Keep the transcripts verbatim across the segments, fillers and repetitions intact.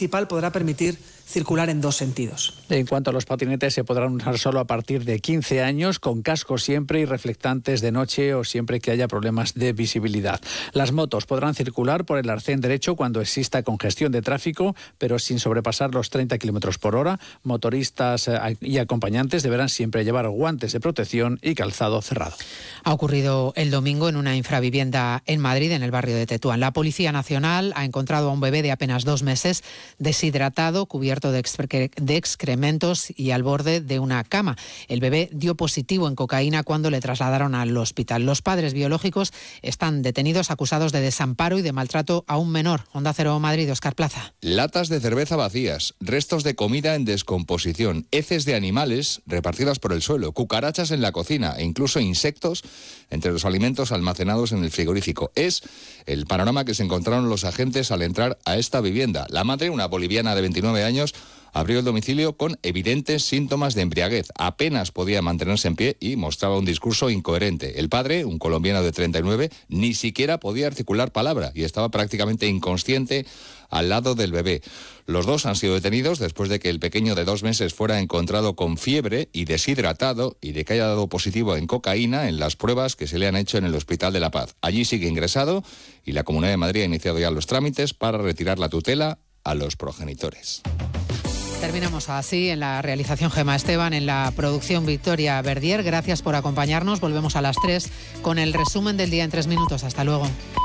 municipal podrá permitir circular en dos sentidos. En cuanto a los patinetes, se podrán usar solo a partir de quince años, con casco siempre y reflectantes de noche o siempre que haya problemas de visibilidad. Las motos podrán circular por el arcén derecho cuando exista congestión de tráfico, pero sin sobrepasar los treinta kilómetros por hora. Motoristas y acompañantes deberán siempre llevar guantes de protección y calzado cerrado. Ha ocurrido el domingo en una infravivienda en Madrid, en el barrio de Tetuán. La Policía Nacional ha encontrado a un bebé de apenas dos meses deshidratado, cubierto de, excre- de excrementos y al borde de una cama. El bebé dio positivo en cocaína cuando le trasladaron al hospital. Los padres biológicos están detenidos acusados de desamparo y de maltrato a un menor. Onda Cero Madrid, Óscar Plaza. Latas de cerveza vacías, restos de comida en descomposición, heces de animales repartidas por el suelo, cucarachas en la cocina e incluso insectos entre los alimentos almacenados en el frigorífico. Es el panorama que se encontraron los agentes al entrar a esta vivienda. La madre, una boliviana de veintinueve años, abrió el domicilio con evidentes síntomas de embriaguez. Apenas podía mantenerse en pie y mostraba un discurso incoherente. El padre, un colombiano de treinta y nueve, ni siquiera podía articular palabra y estaba prácticamente inconsciente al lado del bebé. Los dos han sido detenidos después de que el pequeño de dos meses fuera encontrado con fiebre y deshidratado y de que haya dado positivo en cocaína en las pruebas que se le han hecho en el Hospital de la Paz. Allí sigue ingresado y la Comunidad de Madrid ha iniciado ya los trámites para retirar la tutela a los progenitores. Terminamos así. En la realización Gemma Esteban, en la producción Victoria Verdier. Gracias por acompañarnos. Volvemos a las tres con el resumen del día en tres minutos. Hasta luego.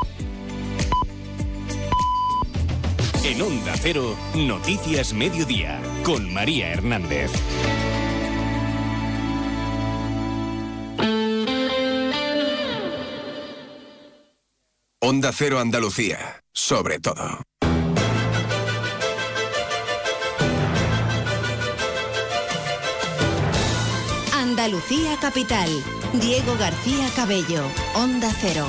En Onda Cero, Noticias Mediodía, con María Hernández. Onda Cero Andalucía, sobre todo. Andalucía Capital. Diego García Cabello, Onda Cero.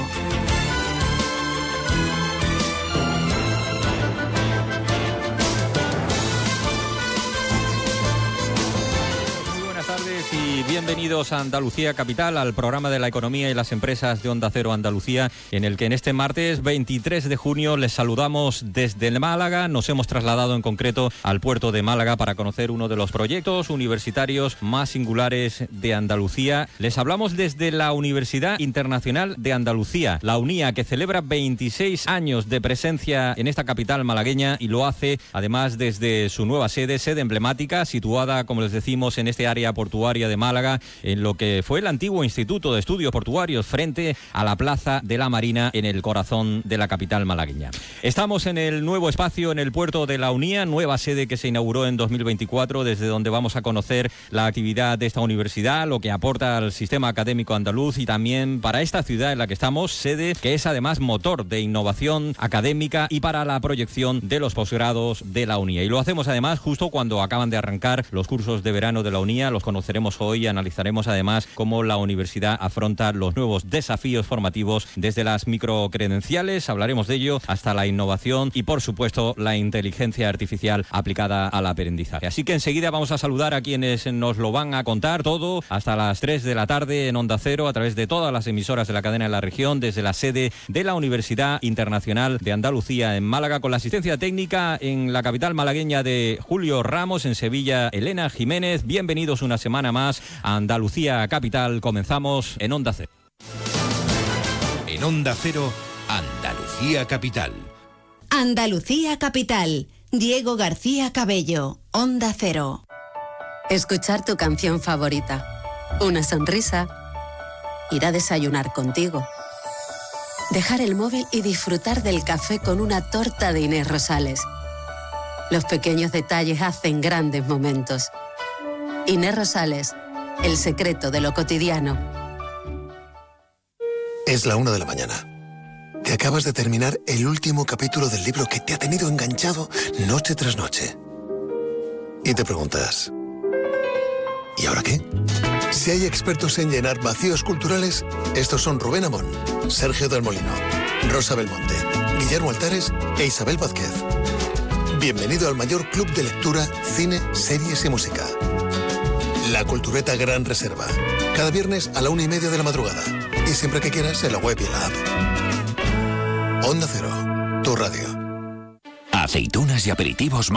Y bienvenidos a Andalucía Capital, al programa de la economía y las empresas de Onda Cero Andalucía, en el que en este martes veintitrés de junio les saludamos desde Málaga. Nos hemos trasladado en concreto al puerto de Málaga para conocer uno de los proyectos universitarios más singulares de Andalucía. Les hablamos desde la Universidad Internacional de Andalucía, la UNIA, que celebra veintiséis años de presencia en esta capital malagueña y lo hace además desde su nueva sede, sede emblemática, situada, como les decimos, en este área portuaria de Málaga, en lo que fue el antiguo Instituto de Estudios Portuarios, frente a la Plaza de la Marina, en el corazón de la capital malagueña. Estamos en el nuevo espacio en el puerto de la UNIA, nueva sede que se inauguró en dos mil veinticuatro, desde donde vamos a conocer la actividad de esta universidad, lo que aporta al sistema académico andaluz y también para esta ciudad en la que estamos, sede que es además motor de innovación académica y para la proyección de los posgrados de la UNIA. Y lo hacemos además justo cuando acaban de arrancar los cursos de verano de la UNIA. Los conoceremos hoy y analizaremos además cómo la universidad afronta los nuevos desafíos formativos, desde las microcredenciales, hablaremos de ello, hasta la innovación y, por supuesto, la inteligencia artificial aplicada al aprendizaje. Así que enseguida vamos a saludar a quienes nos lo van a contar todo hasta las tres de la tarde en Onda Cero, a través de todas las emisoras de la cadena de la región, desde la sede de la Universidad Internacional de Andalucía en Málaga, con la asistencia técnica en la capital malagueña de Julio Ramos, en Sevilla Elena Jiménez. Bienvenidos una semana más a Andalucía Capital. Comenzamos en Onda Cero. En Onda Cero, Andalucía Capital. Andalucía Capital. Diego García Cabello, Onda Cero. Escuchar tu canción favorita, una sonrisa, ir a desayunar contigo, dejar el móvil y disfrutar del café con una torta de Inés Rosales. Los pequeños detalles hacen grandes momentos. Inés Rosales, el secreto de lo cotidiano. Es la una de la mañana. Que acabas de terminar el último capítulo del libro que te ha tenido enganchado noche tras noche. Y te preguntas, ¿y ahora qué? Si hay expertos en llenar vacíos culturales, estos son Rubén Amón, Sergio del Molino, Rosa Belmonte, Guillermo Altares e Isabel Vázquez. Bienvenido al mayor club de lectura, cine, series y música. La Cultureta Gran Reserva. Cada viernes a la una y media de la madrugada. Y siempre que quieras en la web y en la app. Onda Cero, tu radio. Aceitunas y aperitivos